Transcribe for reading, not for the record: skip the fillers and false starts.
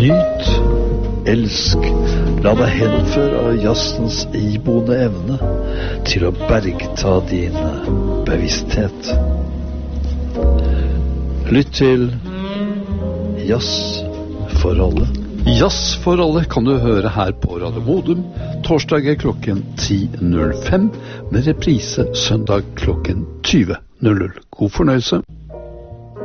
Nyt, elsk, la deg henføre av jazzens iboende evne til å bergta din bevissthet. Lytt til Jazz for alle. Jazz for alle kan du høre her på Radio Modum, torsdager klokken 10.05, med reprise søndag klokken 20.00. God fornøyelse.